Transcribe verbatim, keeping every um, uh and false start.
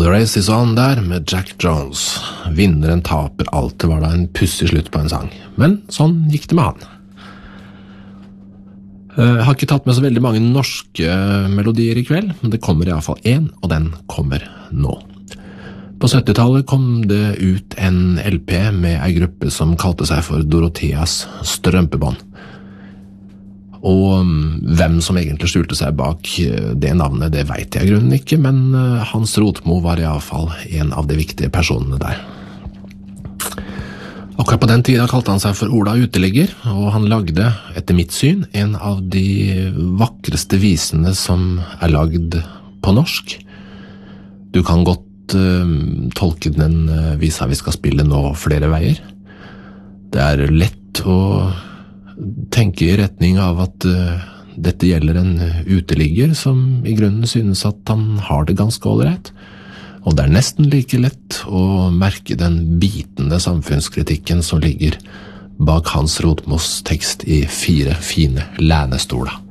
The Race Is On der med Jack Jones. Vinneren taper alltid, var da en pussig slutt på en sang. Men sånn gikk det med han. Jeg har ikke tatt med så veldig mange norske melodier i kveld, men det kommer i hvert fall en, og den kommer nå. På syttitallet kom det ut en L P med en gruppe som kalte seg for Dorotheas strømpebånd. Og hvem som egentlig skjulte seg bak det navnet, det vet jeg i grunnen ikke, men Hans Rotmo var i hvert fall en av de viktige personene der. Akkurat på den tiden kalte han seg for Ola Uteligger, og han lagde, etter mitt syn, en av de vakreste visene som er lagd på norsk. Du kan godt uh, tolke den visa vi skal spille nå flere veier. Det er lett å tenke i retning av at uh, dette gjelder en uteligger som i grunnen synes at han har det ganske ålreit. Og det er nesten like lett å merke den bitende samfunnskritikken som ligger bak Hans Rotmos tekst i Fire fine lænestoler.